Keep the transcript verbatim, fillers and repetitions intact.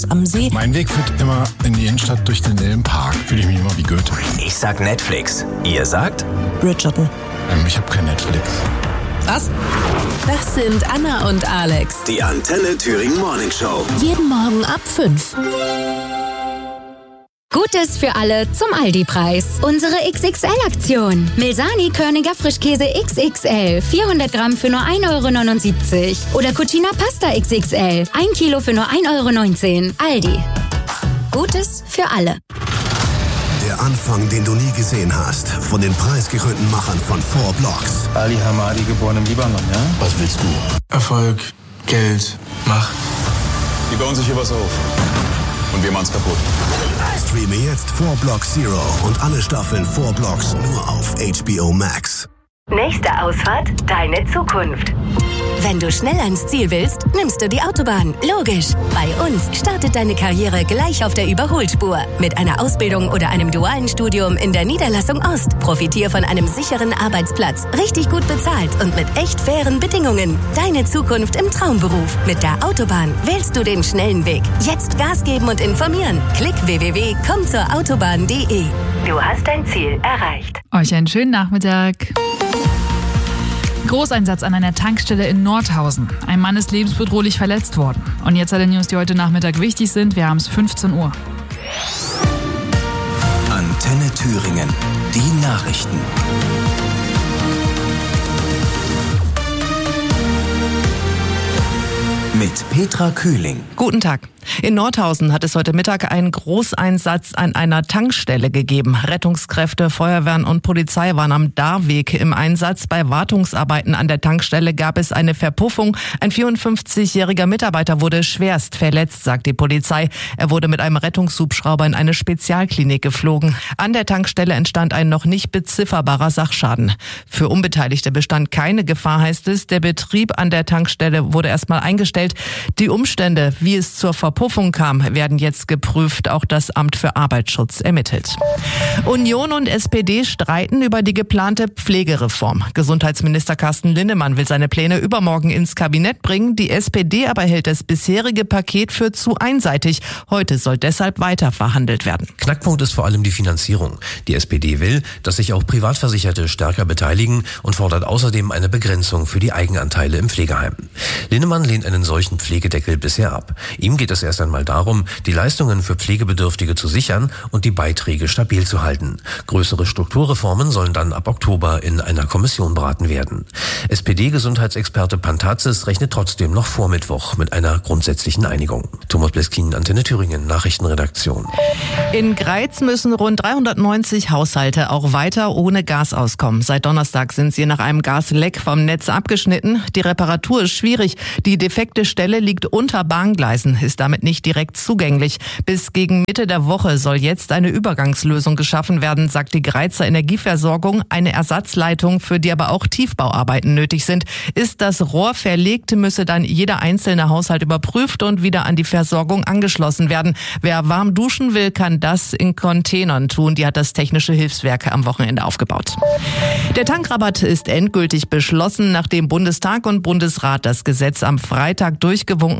am See. Mein Weg führt immer in die Innenstadt durch den Dillenpark. Fühle ich mich immer wie Goethe. Ich sag Netflix. Ihr sagt? Bridgerton. Ähm, ich habe kein Netflix. Was? Das sind Anna und Alex. Die Antenne Thüringen Morning Show. Jeden Morgen ab fünf. Gutes für alle zum Aldi-Preis. Unsere X X L-Aktion. Milsani Körniger Frischkäse X X L. vierhundert Gramm für nur ein Euro neunundsiebzig. Oder Cucina Pasta X X L. ein Kilo für nur ein Euro neunzehn. Aldi. Gutes für alle. Der Anfang, den du nie gesehen hast. Von den preisgekrönten Machern von Four Blocks. Ali Hamadi, geboren im Libanon, ja? Was willst du? Erfolg, Geld, Macht. Die bauen sich hier was auf. Und wir machen's kaputt. Streame jetzt Four Blocks Zero und alle Staffeln Four Blocks nur auf H B O Max. Nächste Ausfahrt, deine Zukunft. Wenn du schnell ans Ziel willst, nimmst du die Autobahn. Logisch. Bei uns startet deine Karriere gleich auf der Überholspur. Mit einer Ausbildung oder einem dualen Studium in der Niederlassung Ost. Profitier von einem sicheren Arbeitsplatz. Richtig gut bezahlt und mit echt fairen Bedingungen. Deine Zukunft im Traumberuf. Mit der Autobahn wählst du den schnellen Weg. Jetzt Gas geben und informieren. Klick w w w punkt komm zur autobahn punkt de. Du hast dein Ziel erreicht. Euch einen schönen Nachmittag. Großeinsatz an einer Tankstelle in Nordhausen. Ein Mann ist lebensbedrohlich verletzt worden. Und jetzt alle News, die heute Nachmittag wichtig sind. Wir haben es fünfzehn Uhr. Antenne Thüringen. Die Nachrichten. Mit Petra Kühling. Guten Tag. In Nordhausen hat es heute Mittag einen Großeinsatz an einer Tankstelle gegeben. Rettungskräfte, Feuerwehren und Polizei waren am Darweg im Einsatz. Bei Wartungsarbeiten an der Tankstelle gab es eine Verpuffung. Ein vierundfünfzigjähriger Mitarbeiter wurde schwerst verletzt, sagt die Polizei. Er wurde mit einem Rettungshubschrauber in eine Spezialklinik geflogen. An der Tankstelle entstand ein noch nicht bezifferbarer Sachschaden. Für Unbeteiligte bestand keine Gefahr, heißt es. Der Betrieb an der Tankstelle wurde erstmal eingestellt. Die Umstände, wie es zur Verpuffung kam, werden jetzt geprüft. Auch das Amt für Arbeitsschutz ermittelt. Union und S P D streiten über die geplante Pflegereform. Gesundheitsminister Carsten Linnemann will seine Pläne übermorgen ins Kabinett bringen. Die S P D aber hält das bisherige Paket für zu einseitig. Heute soll deshalb weiter verhandelt werden. Knackpunkt ist vor allem die Finanzierung. Die S P D will, dass sich auch Privatversicherte stärker beteiligen und fordert außerdem eine Begrenzung für die Eigenanteile im Pflegeheim. Linnemann lehnt einen solchen Pflegedeckel bisher ab. Ihm geht es erst einmal darum, die Leistungen für Pflegebedürftige zu sichern und die Beiträge stabil zu halten. Größere Strukturreformen sollen dann ab Oktober in einer Kommission beraten werden. S P D-Gesundheitsexperte Pantazis rechnet trotzdem noch vor Mittwoch mit einer grundsätzlichen Einigung. Thomas Bleskin, Antenne Thüringen, Nachrichtenredaktion. In Greiz müssen rund dreihundertneunzig Haushalte auch weiter ohne Gas auskommen. Seit Donnerstag sind sie nach einem Gasleck vom Netz abgeschnitten. Die Reparatur ist schwierig. Die defekte Stelle liegt unter Bahngleisen, ist damit nicht direkt zugänglich. Bis gegen Mitte der Woche soll jetzt eine Übergangslösung geschaffen werden, sagt die Greizer Energieversorgung. Eine Ersatzleitung, für die aber auch Tiefbauarbeiten nötig sind. Ist das Rohr verlegt, müsse dann jeder einzelne Haushalt überprüft und wieder an die Versorgung angeschlossen werden. Wer warm duschen will, kann das in Containern tun. Die hat das Technische Hilfswerk am Wochenende aufgebaut. Der Tankrabatt ist endgültig beschlossen, nachdem Bundestag und Bundesrat das Gesetz am Freitag durchgewunken